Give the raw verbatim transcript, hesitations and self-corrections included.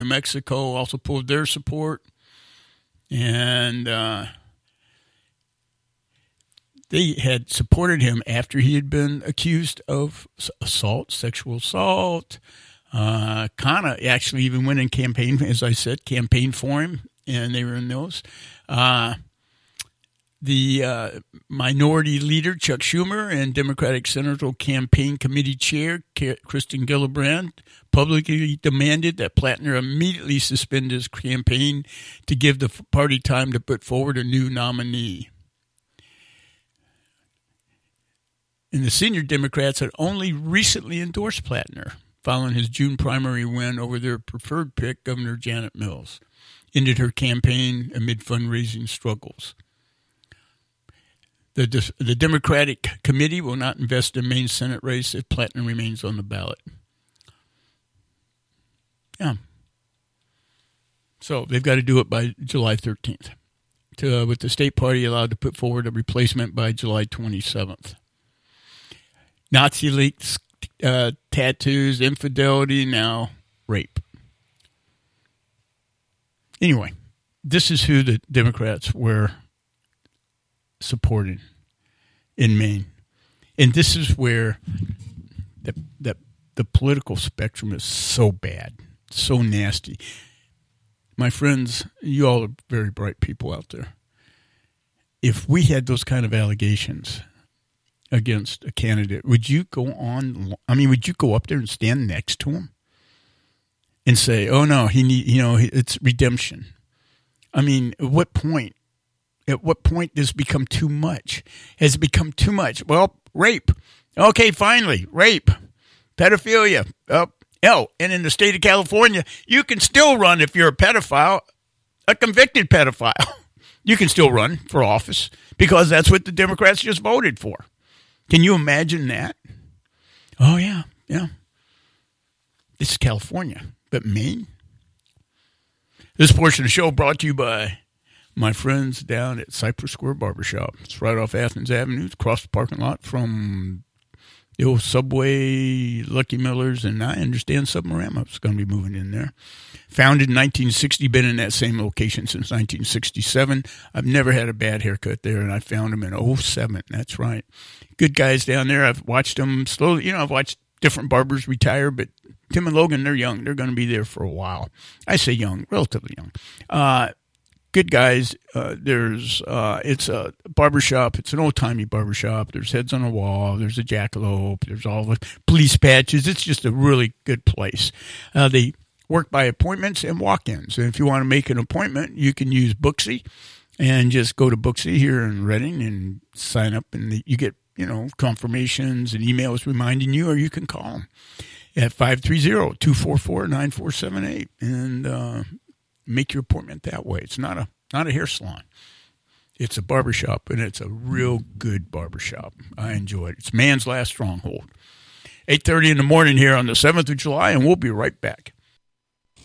New Mexico also pulled their support. And uh, they had supported him after he had been accused of assault, sexual assault. Uh, Kana actually even went in campaign, as I said, campaign for him, and they were in those. Uh, the uh, minority leader, Chuck Schumer, and Democratic Senatorial Campaign Committee Chair, Kristen Gillibrand, publicly demanded that Plattner immediately suspend his campaign to give the party time to put forward a new nominee. And the senior Democrats had only recently endorsed Plattner, following his June primary win over their preferred pick, Governor Janet Mills, ended her campaign amid fundraising struggles. The, the Democratic committee will not invest in Maine Senate race if Plattner remains on the ballot. Yeah. So they've got to do it by July thirteenth, to, uh, with the state party allowed to put forward a replacement by July twenty-seventh. Nazi leaks, uh, tattoos, infidelity, now rape. Anyway, this is who the Democrats were supporting in Maine. And this is where the, the, the political spectrum is so bad, so nasty. My friends, you all are very bright people out there. If we had those kind of allegations against a candidate, would you go on, I mean, would you go up there and stand next to him and say, oh no, he need, you know, it's redemption? I mean, at what point? At what point does it become too much? Has it become too much? Well, rape. Okay, finally, rape. Pedophilia. Oh, oh, and in the state of California, you can still run if you're a pedophile, a convicted pedophile. You can still run for office because that's what the Democrats just voted for. Can you imagine that? Oh, yeah, yeah. This is California, but Maine? This portion of the show brought to you by my friends down at Cypress Square Barbershop. It's right off Athens Avenue. It's across the parking lot from the old Subway, Lucky Miller's, and I understand Submarama is going to be moving in there. Founded in nineteen sixty, been in that same location since nineteen sixty-seven. I've never had a bad haircut there, and I found them in oh seven. That's right. Good guys down there. I've watched them slowly. You know, I've watched different barbers retire, but Tim and Logan, they're young. They're going to be there for a while. I say young, relatively young. Uh, Good guys. Uh, there's uh, it's a barbershop. It's an old-timey barbershop. There's heads on a wall. There's a jackalope. There's all the police patches. It's just a really good place. Uh, they work by appointments and walk-ins. And if you want to make an appointment, you can use Booksy and just go to Booksy here in Reading and sign up. And you get, you know, confirmations and emails reminding you, or you can call them at five three zero, two four four, nine four seven eight. And uh make your appointment that way. It's not a not a hair salon. It's a barbershop, and it's a real good barbershop. I enjoy it. It's man's last stronghold. eight thirty in the morning here on the seventh of July, and we'll be right back.